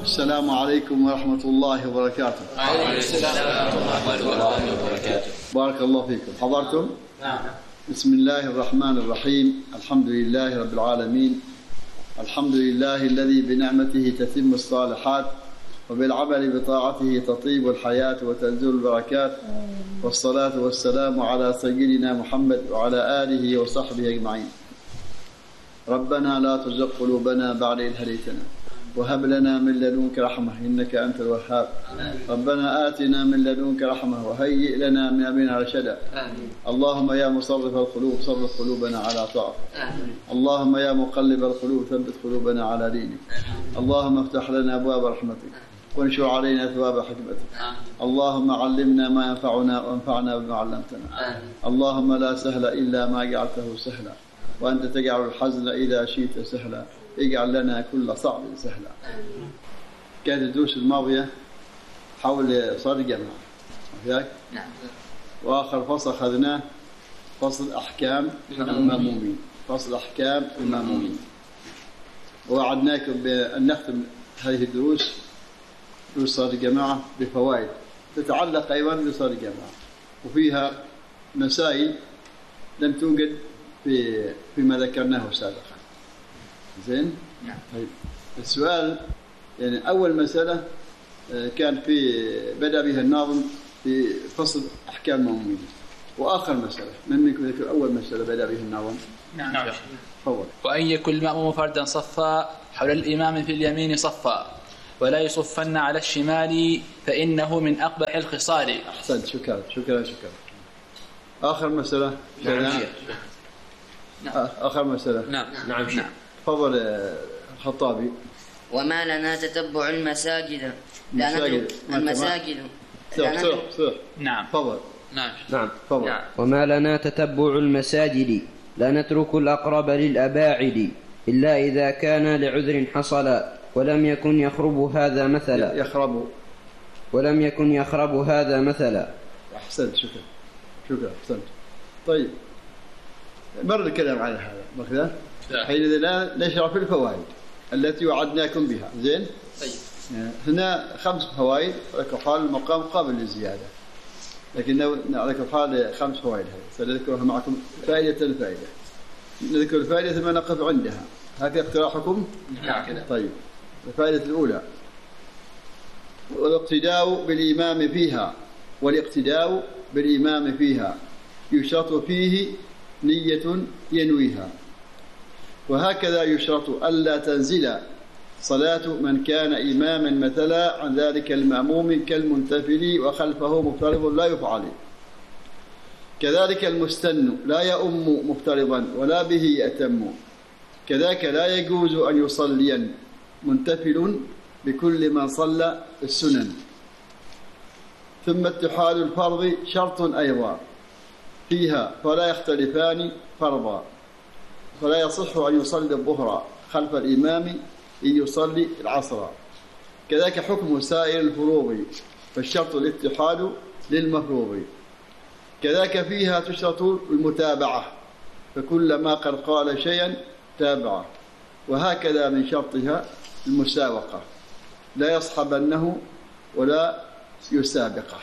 السلام عليكم ورحمة الله وبركاته. وعليكم السلام ورحمة الله وبركاته. بارك الله فيكم. حضرتم؟ نعم. بسم الله الرحمن الرحيم. الحمد لله رب العالمين. الحمد لله الذي بنعمته تتم الصالحات وبالعمل بطاعته تطيب الحياة وتنزل البركات، والصلاة والسلام على سيدنا محمد وعلى آله وصحبه أجمعين. ربنا لا تزغ قلوبنا بعد إذ هديتنا وهب لنا من لدنك رحمة إنك أنت الوهاب. ربنا آتنا من لدنك رحمة وهيئ لنا من أمرنا رشدا. اللهم يا مصرف القلوب صرف قلوبنا على طاعتك. اللهم يا مقلب القلوب ثبت قلوبنا على دينك. اللهم افتح لنا أبواب رحمتك وانشر علينا ثواب حكمتك. اللهم علمنا ما ينفعنا وانفعنا بما علمتنا. اللهم لا سهل إلا ما جعلته سهلا، وأنت تجعل الحزن إذا شئت سهلا. اجعل لنا كل صعب سهلا. كانت الدروس الماضية حول صلاة الجماعة، نعم. وآخر فصل أخذناه فصل أحكام المأمومين. فصل أحكام المأمومين. ووعدناكم بأن نختم هذه الدروس، دروس صلاة الجماعة، بفوائد تتعلق أيضا بصلاة الجماعة، وفيها مسائل لم توجد فيما ذكرناه سابقا. زين؟ نعم. طيب، السؤال يعني أول مسألة كان بدأ بها الناظم في فصل أحكام المأمومين، وآخر مسألة من منكم ذكر أول مسألة بدأ بها الناظم؟ نعم. تفضل. وأن يكون المأموم فردا صفا حول الإمام في اليمين صفا، ولا يصفن على الشمال فإنه من أقبح الخصال. أحسنت، شكرا. آخر مسألة. نعم. آخر مسألة. نعم. تفضل الخطابي. وما لنا تتبع المساجد صح. نعم. تفضل. نعم. تفضل. وما لنا تتبع المساجد لا نترك الأقرب للأباعد إلا إذا كان لعذر حصل ولم يكن يخرب هذا مثلا. أحسنت، شكرا. أحسنت. طيب، مر الكلام على هذا ماذا؟ حينئذ لا نشرع في الفوائد التي وعدناكم بها. زين؟ طيب. هنا 5 فوائد، ولكن قال المقام قابل للزيادة، لكن نعرف قال 5 فوائد هذه سنذكرها معكم فائدة. نذكر الفائدة ثم نقف عندها. هكذا اقتراحكم؟ نعم كذا. طيب، الفائدة الأولى: والاقتداء بالإمام فيها يشرط فيه نية ينويها، وهكذا يشرط ألا تنزل صلاة من كان إماما مثلا عن ذلك المأموم كالمنتفل وخلفه مفترض لا يفعل. كذلك المستن لا يؤم مفترضا ولا به يأتم. كذاك لا يجوز أن يصلي منتفل بكل من صلى السنن. ثم اتحاد الفرض شرط أيضا فيها، فلا يختلفان فرضا، فلا يصح أن يصلي الظهر خلف الإمام إن يصلي العصر. كذلك حكم سائر الفروض، فالشرط الاتحاد للمفروض. كذلك فيها تشرط المتابعة، فكلما قد قال شيئا تابعه. وهكذا من شرطها المسابقة، لا يصحبنه ولا يسابقه.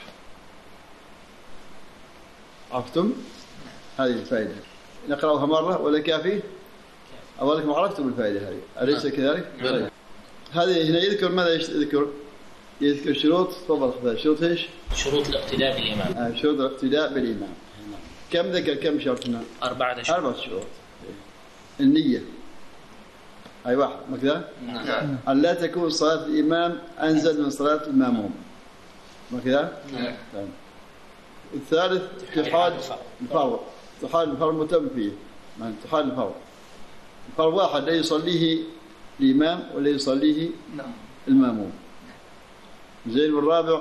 عرفتم هذه الفائدة؟ نقرأها مرة ولا كافي؟ أولكم عرفتم الفائدة هذه، أليس كذلك؟ هذه هنا يذكر ماذا يذكر شروط. تفضل. شروط ايش؟ شروط الاقتداء بالإمام. شروط الاقتداء بالإمام. كم ذكر؟ كم شرط هنا؟ 4 شروط. 4 شروط. النية أي واحد مكذا؟ نعم. أن لا تكون صلاة الإمام أنزل من صلاة المأموم مكذا؟ نعم. الثالث اتحاد الفرض. اتحاد الفرض متم فيه. اتحاد الفرض واحد لا يصليه الإمام ولا يصليه المأموم. زين. والرابع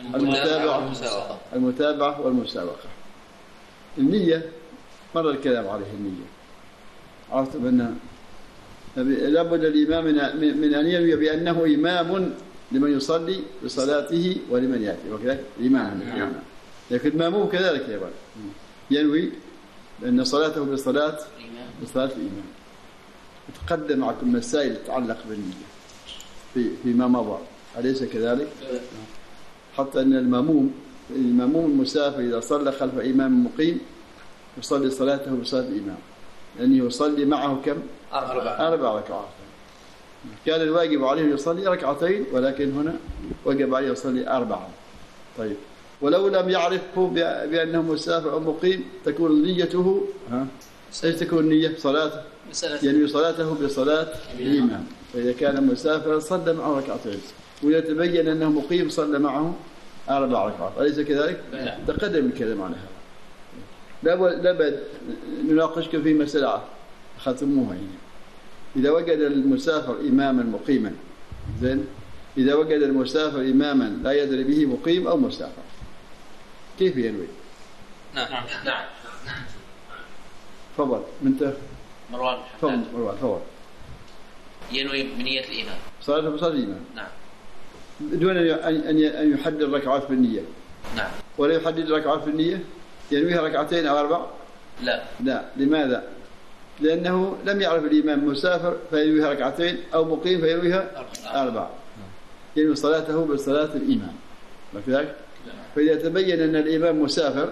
المتابعة والمسابقة. النية مر الكلام عليه. النية عرفتم أنها لابد الإمام من أن ينوي بأنه إمام لمن يصلي بصلاته ولمن يأتي، وكذلك الإمام. لكن المأموم كذلك أيضا ينوي بأن صلاته بصلاة الإمام. تقدم معكم مسائل تتعلق بالنية فيما مضى. أليس كذلك؟ حتى أن المأموم المسافر إذا صلى خلف إمام مقيم يصلي صلاته بصلاة الإمام، لأنه يصلي معه كم؟ 4 ركعات. كان الواجب عليه يصلي 2 ركعتين، ولكن هنا وجب عليه يصلي 4. طيب، ولو لم يعرفه بأنه مسافر أو مقيم تكون نيته ايش تكون نية صلاته؟ يعني صلاته بصلاة الإمام. فإذا كان مسافرا صلى معه 2 ركعتين، وإذا تبين أنه مقيم صلى معه 4 ركعات. أليس كذلك؟ تقدم الكلام عن هذا. لابد نناقشكم في مسألة ختموها يعني. إذا وجد المسافر إماما مقيما، زين، إذا وجد المسافر إماما لا يدري به مقيم أو مسافر، كيف ينوي؟ نعم. تفضل منت مروان. تفضل. ينوي بنية الإمام. صلاته بصلاة الإمام. نعم. دون أن يحدد الركعات بالنية. نعم. ولا يحدد الركعات بالنية، ينويها 2 أو 4؟ لا. لماذا؟ لأنه لم يعرف الإمام مسافر فينويها 2 أو مقيم فينويها 4. ينوي صلاته بصلاة الإمام. كذلك؟ فإذا تبين أن الإمام مسافر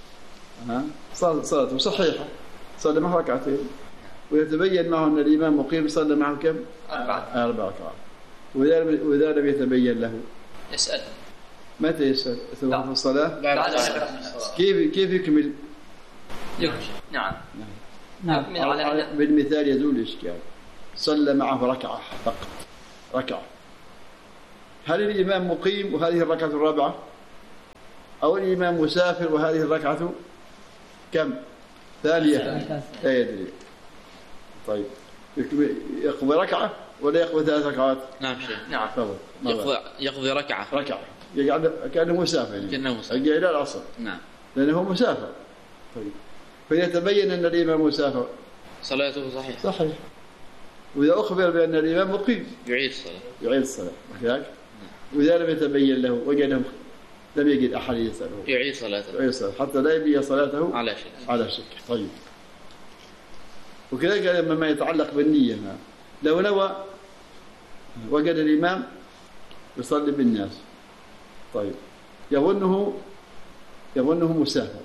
صلاته صحيحة، صلى معه 2. ويتبين معه أن الإمام مقيم صلى معه كم؟ 4 ركعات. وإذا لم يتبين له يسأل. متى يسأل؟ في الصلاة؟ بعد كيف يكمل؟ نعم. بالمثال يزول الإشكال. صلى معه 1 ركعة فقط، 1 ركعة. هل الإمام مقيم وهذه الركعة 4؟ أو الإمام مسافر وهذه الركعة كم؟ 2؟ لا يدري. طيب، يقضي 1 ركعة ولا يقضي 3 ركعات؟ نعم شيخ. نعم. يقضي ركعة. يقعد كأنه مسافر يعني. يجي إلى العصر. نعم. لأنه مسافر. طيب، فيتبين أن الإمام مسافر صلاته صحيح. وإذا أخبر بأن الإمام مقيم يعيد الصلاة. كذلك. وإذا لم يتبين له وجده لم يجد أحد يسأله يعيد صلاته حتى لا يبني صلاته على شك. طيب، وكذلك لما يتعلق بالنية، لو نوى وجد الإمام يصلي بالناس، طيب، يظنه مسافر،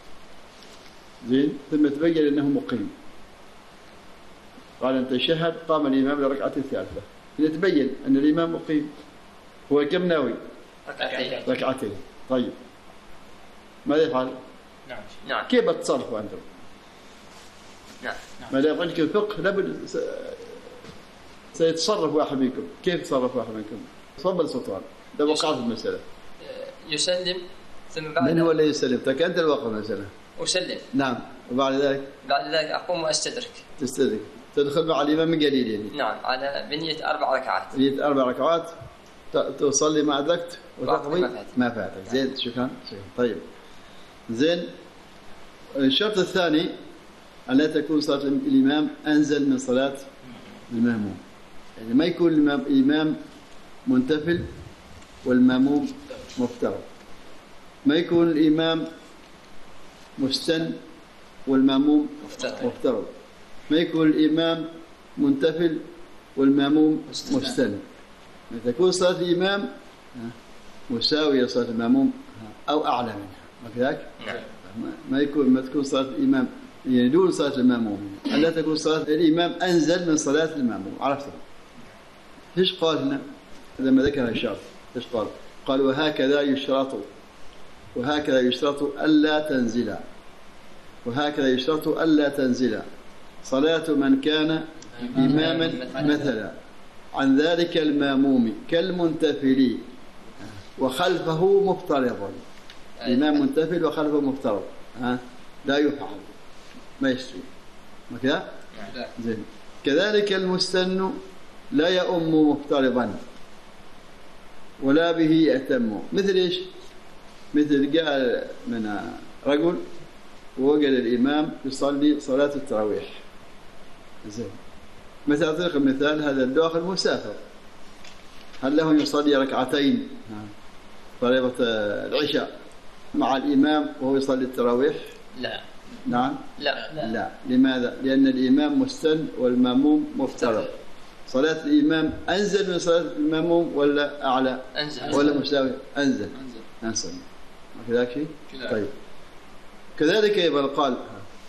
زين، ثم تبين أنه مقيم، قال أن تشهد، قام الإمام لركعة الثالثة، يتبين أن الإمام مقيم، هو كم ناوي؟ 2 طيب، ماذا يفعل؟ نعم. كيف تتصرفوا أنتم؟ نعم. ما دام عندكم الفقه لابد سيتصرف واحد منكم. كيف يتصرف واحد منكم؟ تفضل سلطان، ده وقعت المسألة. يسلم ثم بعد. من هو اللي يسلم؟ أنت الوقت المسألة. أسلم. نعم. وبعد ذلك أقوم وأستدرك. تدخل مع الإمام من قليل يعني. نعم، على بنية 4 ركعات. بنية 4 ركعات تصلي ما أدركت وتقضي ما فاتك. زين، شكرا. طيب، زين. الشرط الثاني أن لا تكون صلاة الإمام أنزل من صلاة المأموم، يعني ما يكون الإمام منتفل والمأموم مفترض، ما يكون الإمام مستن والمأموم مفترض، ما يكون الإمام منتفل والمأموم مستن. تكون صلاة الإمام مساوية صلاة المأموم أو أعلى منها، كذلك؟ ما تكون صلاة الإمام يعني دون صلاة المأموم، ألا تكون صلاة الإمام أنزل من صلاة المأموم. عرفت؟ إيش قال هنا لما ذكر الشرط؟ إيش قال؟ قال وهكذا يشترط ألا تنزل صلاة من كان إماما مثلا عن ذلك المأموم كالمنتفل وخلفه مفترض. الإمام منتفل وخلفه مفترض، لا يفعل، ما يستوي. كذا؟ زين. كذلك المستن لا يؤم مفترضا ولا به يأتم. مثل إيش؟ مثل جاء من رجل ووجد الإمام يصلي صلاة التراويح، زين، مثل أعطيك المثال، هذا الداخل مسافر، هل له يصلي 2 ركعتين فريضة العشاء مع الإمام وهو يصلي التراويح؟ لا. نعم؟ لا. لماذا؟ لأن الإمام مستن والمأموم مفترض. صلاة الإمام أنزل من صلاة المأموم ولا أعلى؟ أنزل. ولا مساوي؟ أنزل. كذلك شيء؟ طيب. كذلك أيضا قال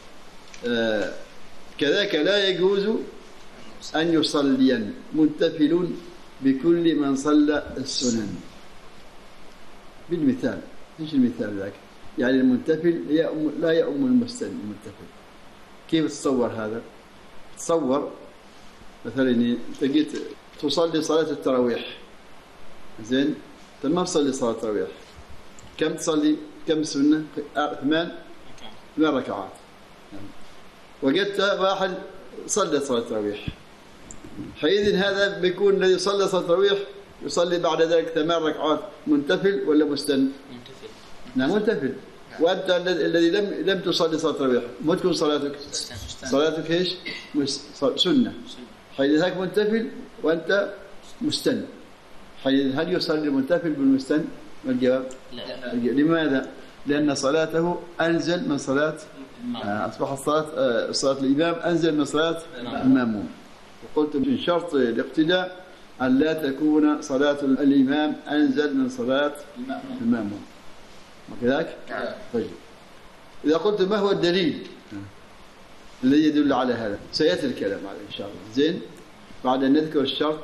كذلك لا يجوز أن يصلي منتفل بكل من صلى السنن. بالمثال، ايش المثال ذاك؟ يعني المنتفل لا يؤم المنتفل. كيف تتصور هذا؟ تصور مثلا تجيت تصلي صلاة التراويح، زين؟ تمام، تصلي صلاة التراويح، كم تصلي؟ كم سنة؟ 8 ركعات. وجدت واحد صلى صلاة التراويح، حينئذ هذا بيكون الذي صلى صلاة التراويح يصلي بعد ذلك 8 ركعات منتفل ولا مستن؟ منتفل. نعم منتفل. وأنت الذي لم تصلي صلاة التراويح ما تكون صلاتك؟ صلاتك ايش؟ سنة. حينئذ هاك منتفل وأنت مستن. حينئذ هل يصلي المنتفل بالمستن؟ الجواب لا. لماذا؟ لأن صلاته أنزل من صلاة أصبحت صلاة الإمام أنزل من صلاة المأموم. وقلت من شرط الاقتداء أن لا تكون صلاة الإمام أنزل من صلاة المأموم. وكذلك؟ طيب. إذا قلت ما هو الدليل الذي يدل على هذا؟ سيأتي الكلام عليه إن شاء الله. زين؟ بعد أن نذكر الشرط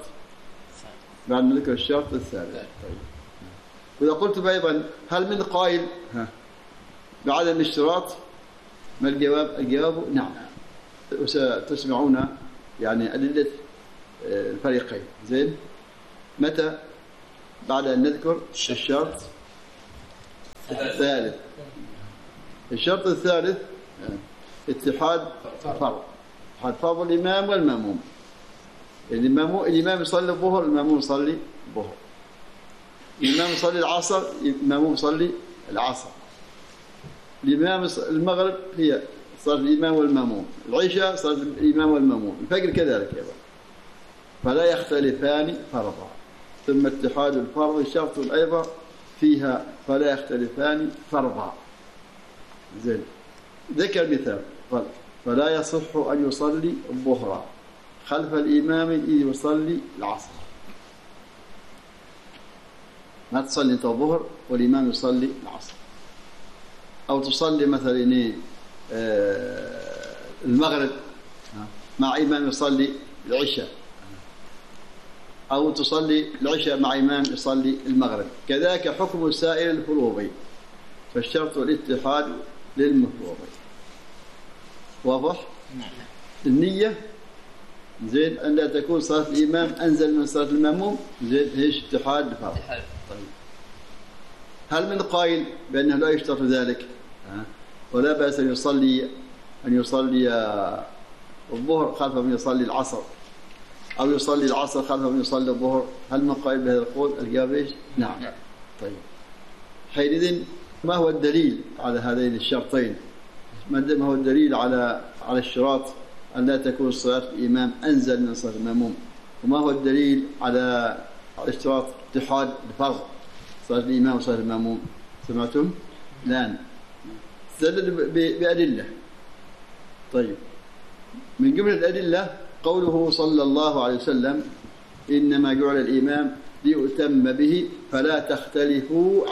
الثالث. طيب. وإذا قلت أيضا هل من قائل بعدم الاشتراط؟ ما الجواب؟ الجواب نعم. وستسمعون يعني أدلة الفريقين. زين؟ متى؟ بعد أن نذكر الشرط الثالث. الشرط الثالث اتحاد فرض الإمام والمأموم. الإمام يصلي الظهر، المأموم يصلي الظهر. الإمام يصلي العصر، المأموم يصلي العصر. الإمام المغرب هي صلاة الإمام والمأموم، العشاء صلاة الإمام والمأموم، الفجر كذلك أيضا. فلا يختلفان فرضا. ثم اتحاد الفرض شرط أيضا فيها فلا يختلفان فرضا. زين. ذكر مثال قال فلا يصح أن يصلي الظهر خلف الإمام إذ يصلي العصر. ما تصلي أنت الظهر والإمام يصلي العصر، أو تصلي مثلا المغرب مع إمام يصلي العشاء، أو تصلي العشاء مع إمام يصلي المغرب. كذلك حكم سائر الفروض، فالشرط الاتحاد للمفروض. واضح؟ النية زين أن لا تكون صلاة الإمام أنزل من صلاة المأموم، زين ايش؟ اتحاد الفرض. طيب. هل من قائل بأنه لا يشترط ذلك ولا بأس أن يصلي الظهر خلف من يصلي العصر، أو يصلي العصر خلف من يصلي الظهر؟ هل من قائل بهذا القول؟ الجواب ايش؟ نعم. طيب. حينئذ ما هو الدليل على هذين الشرطين؟ ما هو الدليل على الاشتراط أن لا تكون صلاة الإمام أنزل من صلاة المأموم؟ وما هو الدليل على اشتراط اتحاد الفرض صلاة الإمام وصلاة المأموم؟ سمعتم؟ الآن استدل بأدلة. طيب. من جملة الأدلة قوله صلى الله عليه وسلم إنما جعل الإمام ليؤتم به فلا تختلفوا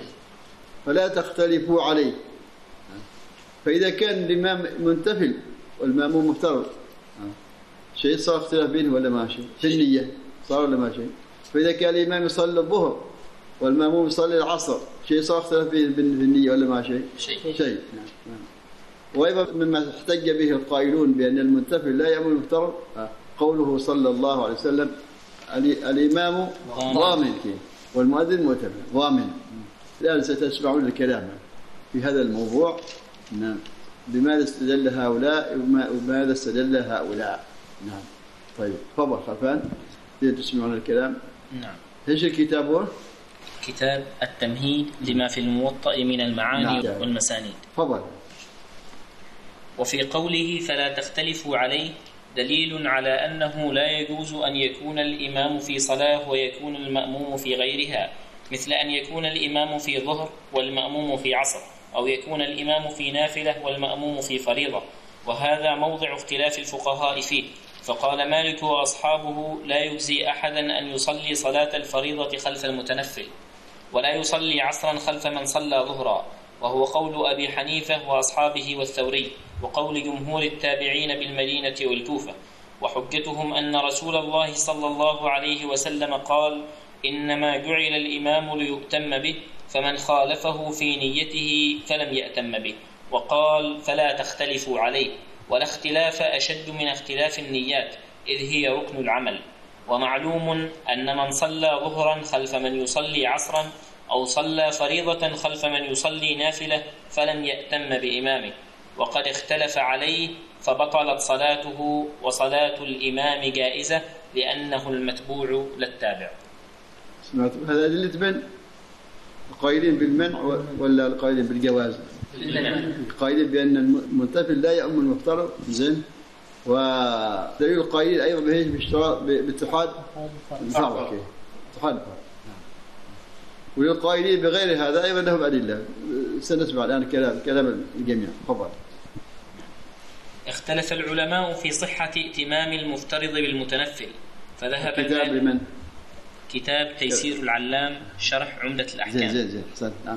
عليه. فإذا كان الإمام منتفل والمأموم مفترض، شيء صار اختلاف بينه ولا ما شيء؟ في النية صار ولا ما شيء؟ فإذا كان الإمام يصلي الظهر والمأموم يصلي العصر، شيء صار اختلاف بينه في النية ولا ما شيء؟ شيء. وأيضا مما احتج به القائلون بأن المنتفل لا يأمر المفترض قوله صلى الله عليه وسلم الإمام ضامن والمؤذن مؤتمن ضامن. الآن ستسمعون الكلام في هذا الموضوع. نعم. بماذا استدل هؤلاء وبماذا استدل هؤلاء؟ نعم. طيب. تفضل خلفان تسمعون الكلام. نعم. ايش الكتاب هو؟ كتاب التمهيد لما في الموطأ من المعاني والمسانيد. تفضل. وفي قوله فلا تختلفوا عليه دليل على أنه لا يجوز أن يكون الإمام في صلاة ويكون المأموم في غيرها، مثل أن يكون الإمام في ظهر والمأموم في عصر، أو يكون الإمام في نافلة والمأموم في فريضة، وهذا موضع اختلاف الفقهاء فيه، فقال مالك وأصحابه لا يجزي أحدا أن يصلي صلاة الفريضة خلف المتنفل، ولا يصلي عصرا خلف من صلى ظهرا، وهو قول أبي حنيفة وأصحابه والثوري، وقول جمهور التابعين بالمدينة والكوفة. وحجتهم أن رسول الله صلى الله عليه وسلم قال: إنما جعل الإمام ليؤتم به، فمن خالفه في نيته فلم يأتم به. وقال: فلا تختلفوا عليه، ولا اختلاف أشد من اختلاف النيات، إذ هي ركن العمل. ومعلوم أن من صلى ظهرا خلف من يصلي عصرا، أو صلى فريضة خلف من يصلي نافلة، فلم يأتم بإمامه، وقد اختلف عليه، فبطلت صلاته، وصلاة الإمام جائزة لأنه المتبوع للتابع. هذا اللي تبين القائلين بالمنع ولا القائلين بالجواز؟ القائلين بأن المنتفل لا يؤم المفترض، زين. ودليل القائلين أيضا بهيج باتحاد الفرق، اتحاد الفرق. والقائلين بغير هذا أيضا لهم أدلة، سنسمع الآن كلام الجميع. تفضل. اختلف العلماء في صحة ائتمام المفترض بالمتنفل، فذهب كتاب لمن؟ كتاب تيسير العلام شرح عمدة الأحكام. زين. نعم.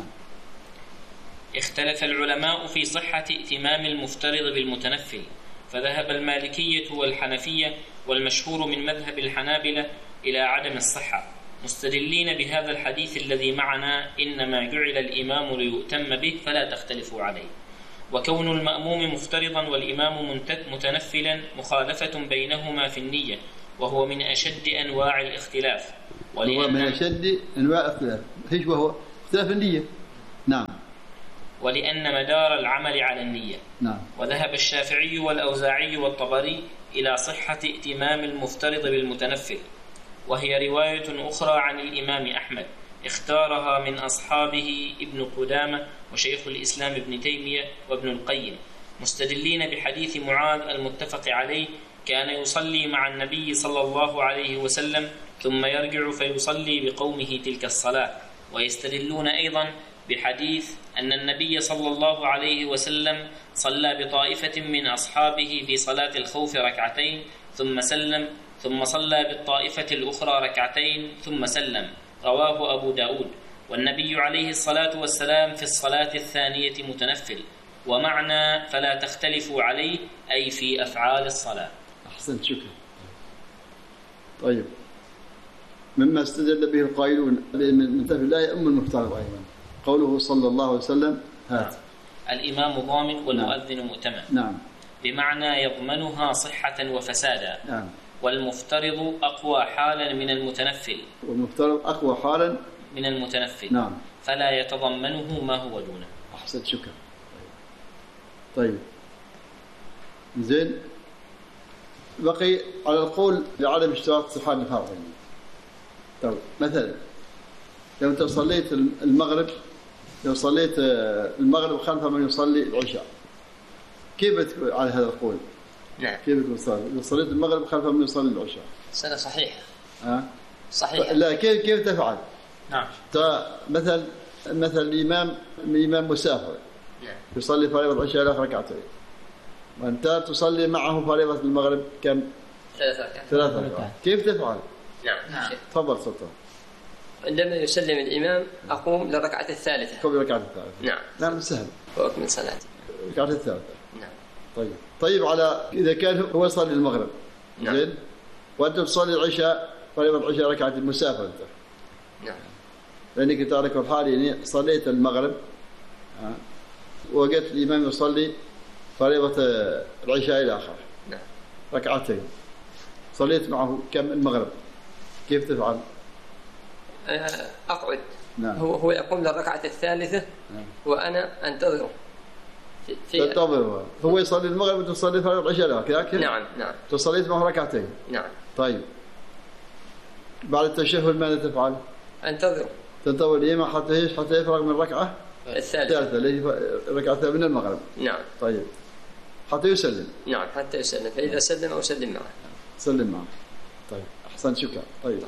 اختلف العلماء في صحة ائتمام المفترض بالمتنفل، فذهب المالكية والحنفية والمشهور من مذهب الحنابلة إلى عدم الصحة، مستدلين بهذا الحديث الذي معنا: إنما جعل الإمام ليؤتم به فلا تختلفوا عليه. وكون المأموم مفترضا والإمام متنفلا مخالفة بينهما في النية، وهو من أشد أنواع الاختلاف. هو من أشد أنواع الاختلاف، ايش وهو؟ اختلاف النية. نعم. ولأن مدار العمل على النية. نعم. وذهب الشافعي والأوزاعي والطبري إلى صحة ائتمام المفترض بالمتنفل، وهي رواية أخرى عن الإمام أحمد اختارها من أصحابه ابن قدامة وشيخ الإسلام ابن تيمية وابن القيم، مستدلين بحديث معاذ المتفق عليه: كان يصلي مع النبي صلى الله عليه وسلم ثم يرجع فيصلي بقومه تلك الصلاة. ويستدلون أيضا بحديث أن النبي صلى الله عليه وسلم صلى بطائفة من أصحابه في صلاة الخوف ركعتين ثم سلم، ثم صلى بالطائفة الأخرى ركعتين ثم سلم، رواه أبو داود. والنبي عليه الصلاة والسلام في الصلاة الثانية متنفل. ومعنى فلا تختلفوا عليه أي في أفعال الصلاة. أحسنت، شكرا. طيب، مما استدل به القائلون المنتفل لا يؤم المفترض أيضا قوله صلى الله عليه وسلم: هات. الإمام ضامن والمؤذن مؤتمن. نعم. بمعنى يضمنها صحة وفسادا. نعم. والمفترض أقوى حالا من المتنفل. والمفترض أقوى حالا من المتنفل. نعم. فلا يتضمنه ما هو دونه. أحسنت، شكرا. طيب، زين. بقي على القول بعدم اشتراط صحة الفرض. طيب، مثلا لو أنت صليت المغرب، خلف من يصلي العشاء، كيف بتكون على هذا القول؟ نعم. كيف بتكون صلاة؟ لو صليت المغرب خلف من يصلي العشاء، صلاة صحيحة. صحيح. لا، كيف تفعل؟ نعم. مثلا الإمام مسافر يصلي فريضة العشاء له ركعتين، وأنت تصلي معه فريضة المغرب كم؟ 3 ركعات. كيف تفعل؟ نعم. تفضل سلطان. عندما يسلم الإمام أقوم للركعة الثالثة. قبل الركعة الثالثة. نعم. سهل. وأكمل صلاتي. الركعة الثالثة. نعم. طيب على إذا كان هو يصلي المغرب، زين، وأنت تصلي العشاء فريضة العشاء ركعة المسافر أنت. نعم. لأنك تارك الحال، يعني صليت المغرب وقت الإمام يصلي فريضة العشاء إلى آخره. نعم. ركعتين، صليت معه كم المغرب، كيف تفعل؟ أقعد. نعم. هو يقوم للركعة الثالثة. نعم. وأنا أنتظره. تنتظره. هو يصلي المغرب وتصلي فريضة العشاء كذلك؟ نعم. تصليت معه ركعتين. نعم. طيب، بعد التشهد ماذا تفعل؟ أنتظره. تنتظر الإمام حتى يفرغ من الركعة الثالثة اللي هي الركعة الثالثة من المغرب. نعم. طيب، حتى يسلم. نعم، حتى يسلم، فإذا سلم أو سلم معه. سلم معه. طيب، أحسن، شكرا. طيب،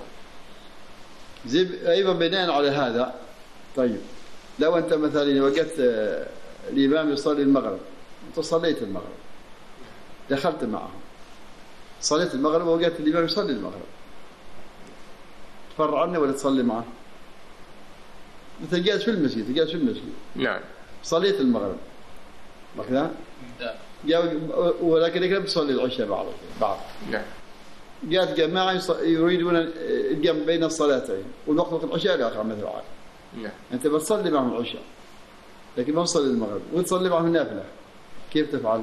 أيضا بناء على هذا، طيب، لو أنت مثلا وجدت الإمام يصلي المغرب، أنت صليت المغرب، دخلت معه، صليت المغرب ووقت الإمام يصلي المغرب، تفرع عنه ولا تصلي معه؟ أنت جالس في المسجد، نعم. صليت المغرب كذا، ولكن يقدر تصلي العشاء بعض. نعم. جاءت جماعة يريدون الجمع بين الصلاتين، والوقت وقت العشاء الآخر مثلا. نعم. أنت بتصلي معهم العشاء، لكن ما تصلي المغرب، وتصلي معهم النافلة، كيف تفعل؟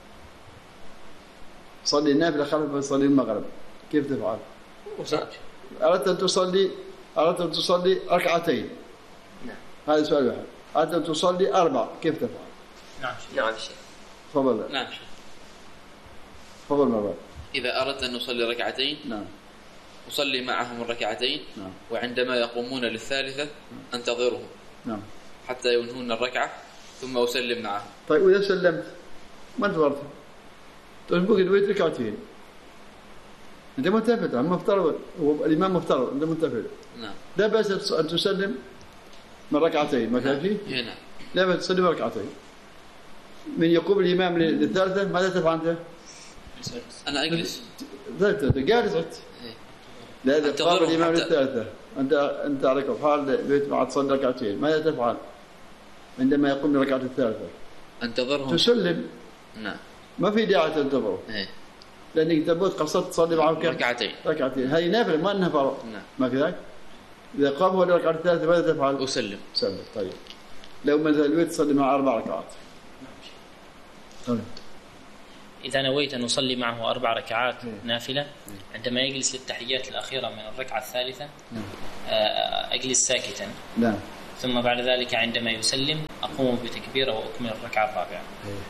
تصلي النافلة خلف تصلي المغرب، كيف تفعل؟ أردت أن تصلي ركعتين. نعم. هذا سؤال واحد. أردت أن تصلي 4، كيف تفعل؟ نعم شيخ. تفضل. نعم شيخ. تفضل مرة. إذا أردت أن نصلي ركعتين، نعم، أصلي معهم الركعتين، نعم، وعندما يقومون للثالثة أنتظرهم، نعم، حتى ينهون الركعة ثم أسلم معهم. طيب وإذا سلمت ما انتظرت، تسبق الويت ركعتين، أنت منتفض، مفترض، الإمام مفترض، أنت منتفض. نعم. لا بأس أن تسلم من ركعتين، ما كان فيه؟ نعم. لا بأس تسلم ركعتين. من يقوم الإمام للثالثة ماذا تفعل أنت؟ أنا أجلس. جالس أنت. لا إذا قام الإمام للثالثة، أنت عليك حال بيت مع تصلي ركعتين، ماذا تفعل عندما يقوم للركعة الثالثة؟ أنتظرهم. تسلم. نعم. ما في داعي تنتظره. لأنك تبغى قصدت تصلي معهم كم؟ ركعتين. هذه نافلة ما أنها فرض. نعم. ما كذلك؟ إذا قام هو للركعة الثالثة ماذا تفعل؟ أسلم. طيب. لو مثلا الويت تصلي مع 4 ركعات. طيب. إذا نويت أن أصلي معه 4 ركعات نافلة، عندما يجلس للتحيات الأخيرة من الركعة الثالثة أجلس ساكتا. نعم. ثم بعد ذلك عندما يسلم أقوم بتكبيره وأكمل الركعة الرابعة.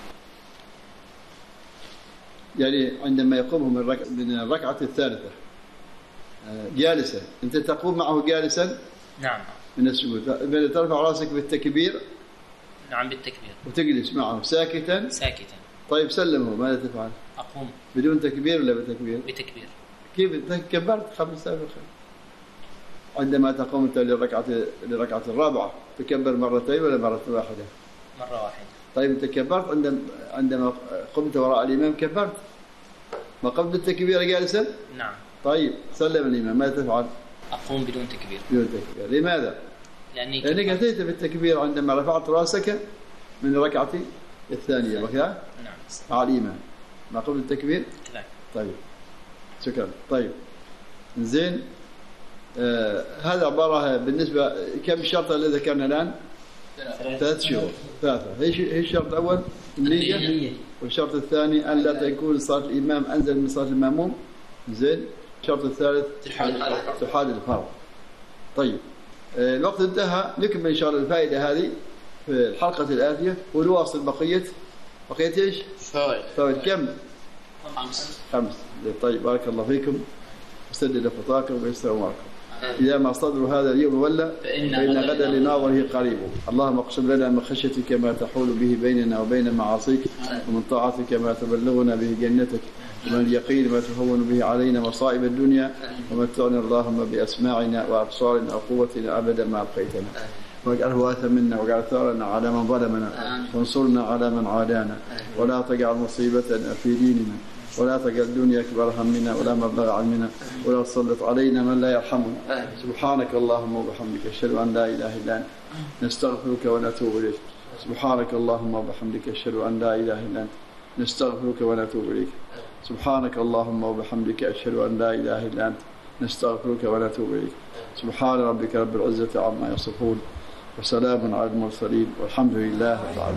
يعني عندما يقوم من الركعة الثالثة جالسا، أنت تقوم معه جالسا. نعم. من السجود، ترفع راسك بالتكبير. نعم بالتكبير. وتجلس معه ساكتا. طيب سلمه ماذا تفعل؟ أقوم بدون تكبير ولا بتكبير؟ بتكبير. كيف كبرت 5 دقائق؟ عندما تقوم أنت للركعة الرابعة تكبر مرتين ولا مرة واحدة؟ مرة واحدة. طيب أنت كبرت عندما قمت وراء الإمام كبرت، ما قمت بالتكبير جالسا؟ نعم. طيب سلم الإمام ماذا تفعل؟ أقوم بدون تكبير. لماذا؟ لأنك أتيت بالتكبير عندما رفعت رأسك من الركعة الثانية وكذا. نعم. مع الإمام ما قبل التكبير. كذلك. طيب شكرا. طيب زين. هذا عبارة بالنسبة كم شرط اللي ذكرنا الآن؟ 3 شروط. 3. هي الشرط الأول النية، والشرط الثاني أن لا تكون صلاة الإمام أنزل من صلاة المأموم. زين. الشرط الثالث تحال الفرض. طيب الوقت انتهى، نكمل إن شاء الله الفائدة هذه في الحلقة الآتية، ونواصل بقية إيش؟ فوائد كم؟ 5. طيب بارك الله فيكم، وسدد خطاكم ويسر أموركم. إذا ما صدروا هذا اليوم ولا فإن غدا لناظره قريب. اللهم اقسم لنا من خشيتك ما تحول به بيننا وبين معاصيك، ومن طاعتك ما تبلغنا به جنتك، ومن اليقين ما تهون به علينا مصائب الدنيا، ومتعنا اللهم بأسماعنا وأبصارنا وقوتنا أبدا ما أبقيتنا، واجعله وارثا منا، واجعل ثارنا على من ظلمنا، وانصرنا على من عادانا، ولا تجعل مصيبتنا في ديننا، ولا تجعل الدنيا أكبر همنا ولا مبلغ علمنا، ولا تسلط علينا من لا يرحمنا. سبحانك اللهم وبحمدك أشهد أن لا إله إلا أنت، نستغفرك ونتوب إليك. سبحانك اللهم وبحمدك أشهد أن لا إله إلا أنت، نستغفرك ونتوب إليك. سبحانك اللهم وبحمدك أشهد أن لا إله إلا أنت، نستغفرك ونتوب إليك. سبحان ربك رب العزة عما يصفون، وسلام على المرسلين، والحمد لله رب العالمين.